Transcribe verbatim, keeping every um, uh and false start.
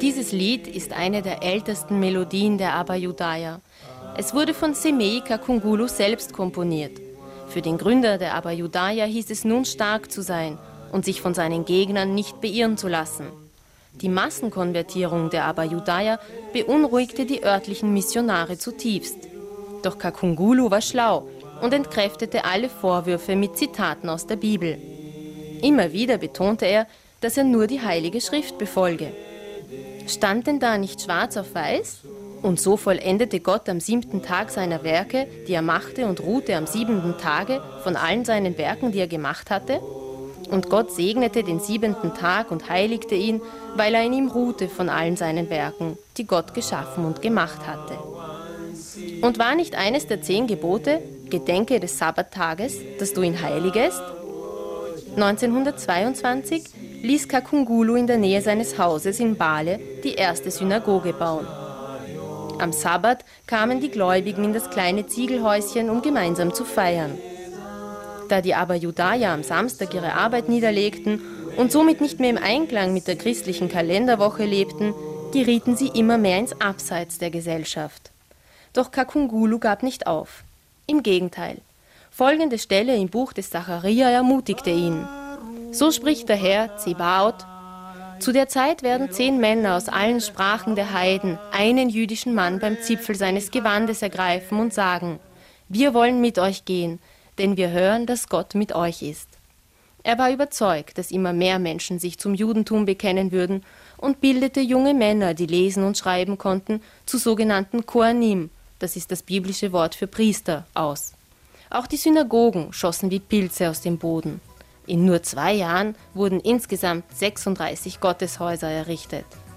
Dieses Lied ist eine der ältesten Melodien der Abba Yudaya. Es wurde von Semeyi Kakungulu selbst komponiert. Für den Gründer der Abba Yudaya hieß es nun stark zu sein und sich von seinen Gegnern nicht beirren zu lassen. Die Massenkonvertierung der Abba Yudaya beunruhigte die örtlichen Missionare zutiefst. Doch Kakungulu war schlau und entkräftete alle Vorwürfe mit Zitaten aus der Bibel. Immer wieder betonte er, dass er nur die Heilige Schrift befolge. Stand denn da nicht schwarz auf weiß? Und so vollendete Gott am siebten Tag seiner Werke, die er machte, und ruhte am siebenten Tage von allen seinen Werken, die er gemacht hatte? Und Gott segnete den siebenten Tag und heiligte ihn, weil er in ihm ruhte von allen seinen Werken, die Gott geschaffen und gemacht hatte. Und war nicht eines der zehn Gebote, Gedenke des Sabbattages, dass du ihn heiligest? neunzehnhundertzweiundzwanzig ließ Kakungulu in der Nähe seines Hauses in Bale die erste Synagoge bauen. Am Sabbat kamen die Gläubigen in das kleine Ziegelhäuschen, um gemeinsam zu feiern. Da die Abba Yudaya am Samstag ihre Arbeit niederlegten und somit nicht mehr im Einklang mit der christlichen Kalenderwoche lebten, gerieten sie immer mehr ins Abseits der Gesellschaft. Doch Kakungulu gab nicht auf. Im Gegenteil. Folgende Stelle im Buch des Sacharja ermutigte ihn. So spricht der Herr, Zebaoth: Zu der Zeit werden zehn Männer aus allen Sprachen der Heiden einen jüdischen Mann beim Zipfel seines Gewandes ergreifen und sagen: Wir wollen mit euch gehen, denn wir hören, dass Gott mit euch ist. Er war überzeugt, dass immer mehr Menschen sich zum Judentum bekennen würden und bildete junge Männer, die lesen und schreiben konnten, zu sogenannten Kohanim, das ist das biblische Wort für Priester, aus. Auch die Synagogen schossen wie Pilze aus dem Boden. In nur zwei Jahren wurden insgesamt sechsunddreißig Gotteshäuser errichtet.